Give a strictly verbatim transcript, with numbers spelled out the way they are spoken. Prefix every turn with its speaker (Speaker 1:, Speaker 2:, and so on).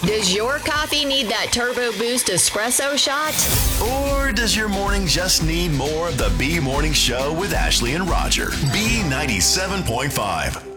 Speaker 1: Does your coffee need that turbo boost espresso shot?
Speaker 2: Or does your morning just need more of the B Morning Show with Ashley and Roger? B ninety-seven point five.